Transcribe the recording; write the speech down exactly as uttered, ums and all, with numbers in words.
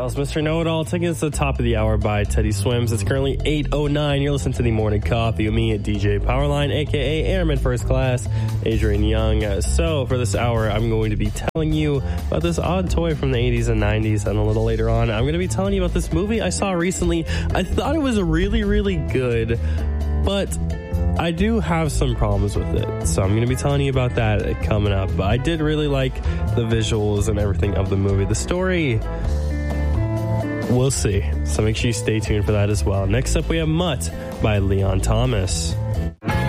That was Mister Know-It-All taking us to the top of the hour by Teddy Swims. It's currently eight oh nine. You're listening to the Morning Coffee with me at D J Powerline, a k a. Airman First Class, Adrian Young. So for this hour, I'm going to be telling you about this odd toy from the eighties and nineties, and a little later on, I'm going to be telling you about this movie I saw recently. I thought it was really, really good, but I do have some problems with it, so I'm going to be telling you about that coming up. But I did really like the visuals and everything of the movie. The story, we'll see. So make sure you stay tuned for that as well. Next up, we have Mutt by Leon Thomas.